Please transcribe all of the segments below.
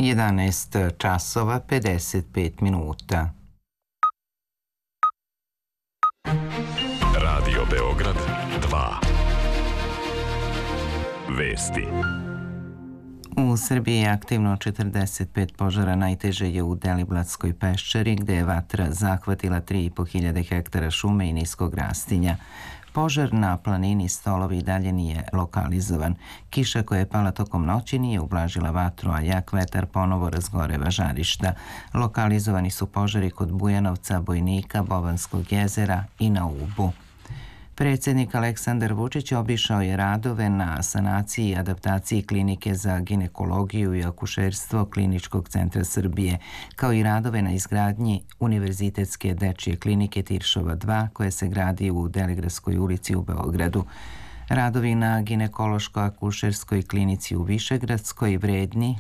11 časova 55 minuta. Radio Beograd 2. Vesti. U Srbiji je aktivno 45 požara, najteže je u Deliblatskoj peščari gde je vatra zahvatila 3.500 hektara šume i niskog rastinja. Požar na planini Stolovi i dalje nije lokalizovan. Kiša koja je pala tokom noći nije ublažila vatru, a jak vetar ponovo razgoreva žarišta. Lokalizovani su požari kod Bujanovca, Bojnika, Bobanskog jezera i na Ubu. Predsjednik Aleksandar Vučić obišao je radove na sanaciji i adaptaciji klinike za ginekologiju i akušerstvo Kliničkog centra Srbije, kao i radove na izgradnji Univerzitetske dečije klinike Tiršova 2, koja se gradi u Deligradskoj ulici u Beogradu. Radovi na ginekološko-akušerskoj klinici u Višegradskoj, vredni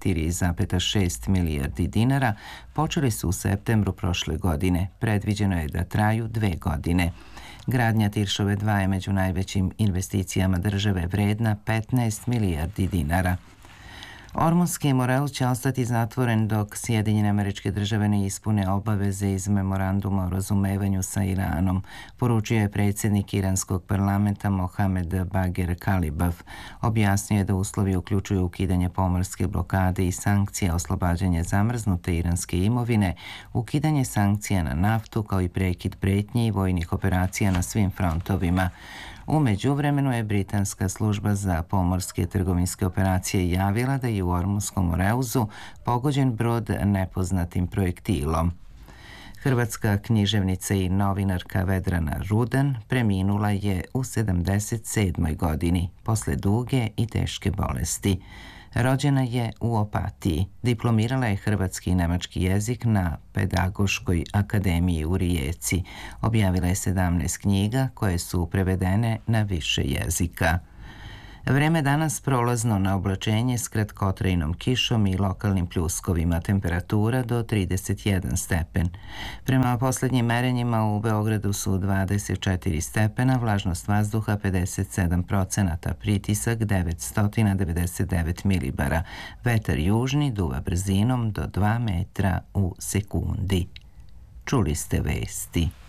4,6 milijardi dinara, počeli su u septembru prošle godine. Predviđeno je da traju 2 godine. Gradnja Tiršove 2 je među najvećim investicijama države, vredna 15 milijardi dinara. Ormunski moraus će ostati zatvoren dok Sjedinjene Američke Države ne ispune obaveze iz memoranduma o razumevanju sa Iranom, poručio je predsjednik iranskog parlamenta Mohamed Bagher Khalibaf. Objasnio je da uslovi uključuju ukidanje pomorske blokade i sankcije, oslobađanje zamrznute iranske imovine, ukidanje sankcija na naftu kao i prekid pretnji i vojnih operacija na svim frontovima. U međuvremenu je britanska služba za pomorske trgovinske operacije javila da je u Ormunskom moreuzu pogođen brod nepoznatim projektilom. Hrvatska književnica i novinarka Vedrana Rudan preminula je u 77. godini posle duge i teške bolesti. Rođena je u Opatiji. Diplomirala je hrvatski i nemački jezik na Pedagoškoj akademiji u Rijeci. Objavila je 17 knjiga koje su prevedene na više jezika. Vreme danas prolazno na oblačenje s kratkotrajnom kišom i lokalnim pljuskovima, temperatura do 31 stepen. Prema posljednjim merenjima u Beogradu su 24 stepena, vlažnost vazduha 57%, pritisak 999 milibara. Vetar južni duva brzinom do 2 metra u sekundi. Čuli ste vesti.